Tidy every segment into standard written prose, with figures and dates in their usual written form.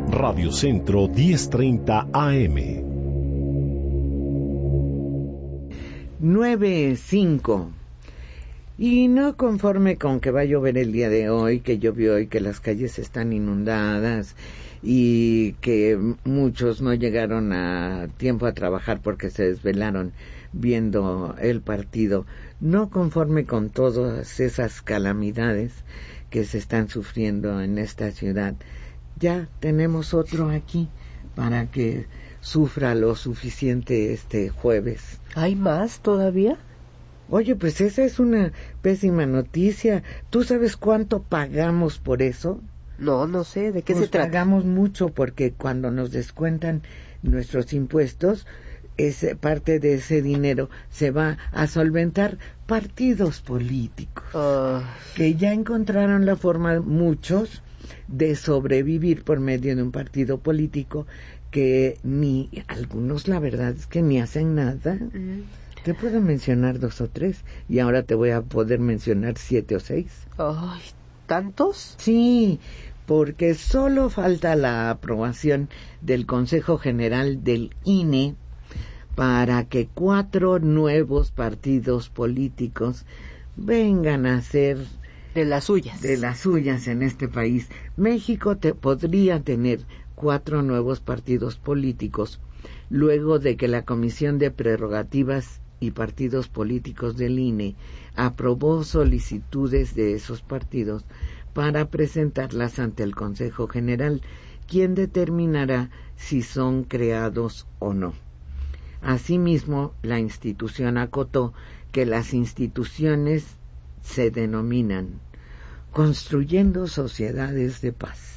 Radio Centro 1030 AM. 9:05. Y no conforme con que va a llover el día de hoy, que llovió y que las calles están inundadas y que muchos no llegaron a tiempo a trabajar porque se desvelaron viendo el partido, no conforme con todas esas calamidades que se están sufriendo en esta ciudad, ya tenemos otro aquí para que sufra lo suficiente este jueves. ¿Hay más todavía? Oye, pues esa es una pésima noticia. ¿Tú sabes cuánto pagamos por eso? No sé, ¿de qué se trata? Pagamos mucho porque cuando nos descuentan nuestros impuestos, parte de ese dinero se va a solventar partidos políticos que ya encontraron la forma, muchos, de sobrevivir por medio de un partido político que ni algunos, la verdad es que ni hacen nada. Te puedo mencionar 2 o 3 y ahora te voy a poder mencionar 7 o 6. Ay, ¿tantos? Sí, porque solo falta la aprobación del Consejo General del INE para que 4 nuevos partidos políticos vengan a ser de las suyas en este país. México podría tener 4 nuevos partidos políticos luego de que la Comisión de Prerrogativas y Partidos Políticos del INE aprobó solicitudes de esos partidos para presentarlas ante el Consejo General, quien determinará si son creados o no. Asimismo, la institución acotó que las instituciones se denominan Construyendo Sociedades de Paz.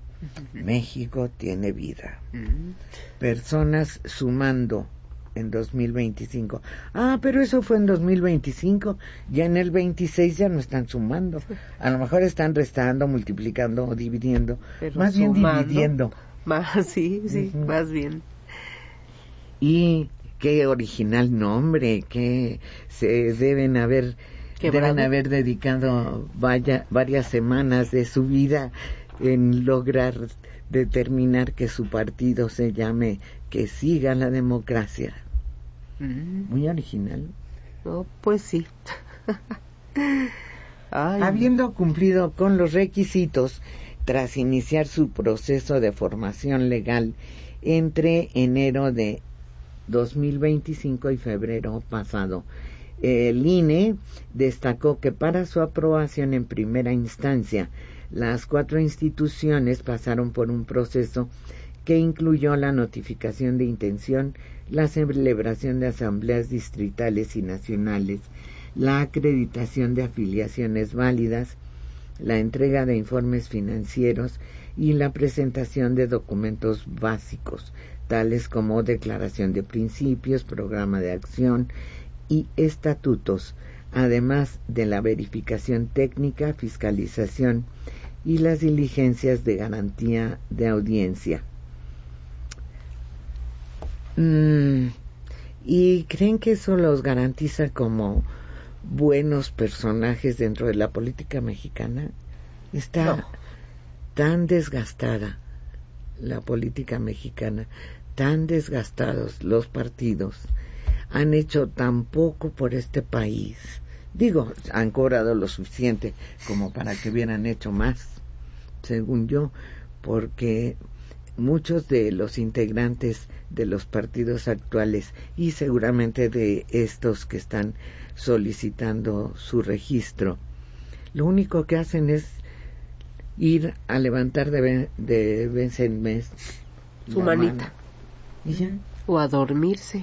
México tiene vida. Personas sumando en 2025. Pero eso fue en 2025. Ya en el 26 ya no están sumando. A lo mejor están restando, multiplicando o dividiendo. Pero más sumando, bien dividiendo. Sí, más bien. Y qué original nombre, que se deben haber dedicado varias semanas de su vida en lograr determinar que su partido se llame Que Siga la Democracia. Muy original. No, pues sí. Habiendo cumplido con los requisitos, tras iniciar su proceso de formación legal entre enero de 2025 y febrero pasado, el INE destacó que para su aprobación en primera instancia, las 4 instituciones pasaron por un proceso que incluyó la notificación de intención, la celebración de asambleas distritales y nacionales, la acreditación de afiliaciones válidas, la entrega de informes financieros y la presentación de documentos básicos, tales como declaración de principios, programa de acción y estatutos, además de la verificación técnica, fiscalización y las diligencias de garantía de audiencia. ¿Y creen que eso los garantiza como buenos personajes dentro de la política mexicana? Está tan desgastada la política mexicana, tan desgastados los partidos, han hecho tan poco por este país. Digo, han cobrado lo suficiente como para que hubieran hecho más, según yo, porque muchos de los integrantes de los partidos actuales y seguramente de estos que están solicitando su registro, lo único que hacen es ir a levantar de vez en mes su manita y ya. O a dormirse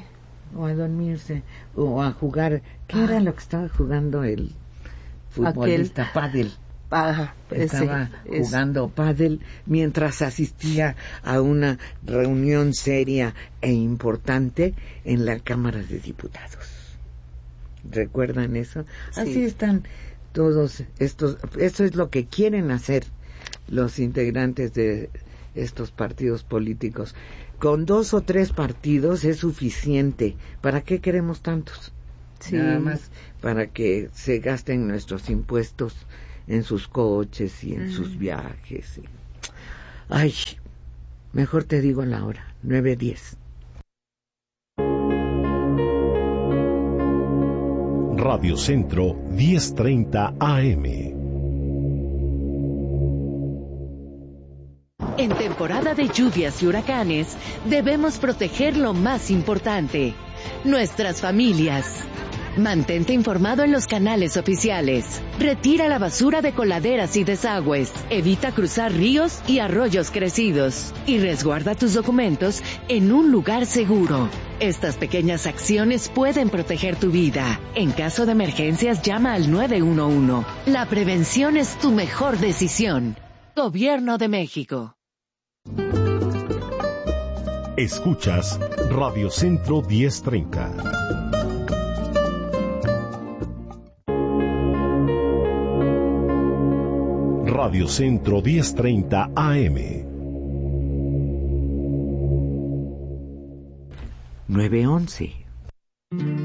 o a jugar. ¿Qué era lo que estaba jugando el futbolista? Pádel. Estaba jugando pádel mientras asistía a una reunión seria e importante en la Cámara de Diputados. ¿Recuerdan eso? Sí. Así están todos estos. Eso es lo que quieren hacer los integrantes de estos partidos políticos. Con 2 o 3 partidos es suficiente. ¿Para qué queremos tantos? Sí. Nada más para que se gasten nuestros impuestos en sus coches y en sus viajes. Ay, Mejor te digo la hora, 9:10. Radio Centro 10:30 AM. En temporada de lluvias y huracanes, debemos proteger lo más importante, nuestras familias. Mantente informado en los canales oficiales. Retira la basura de coladeras y desagües. Evita cruzar ríos y arroyos crecidos. Y resguarda tus documentos en un lugar seguro. Estas pequeñas acciones pueden proteger tu vida. En caso de emergencias, llama al 911. La prevención es tu mejor decisión. Gobierno de México. Escuchas Radio Centro 10:30. Radio Centro 10:30 AM. 9:11.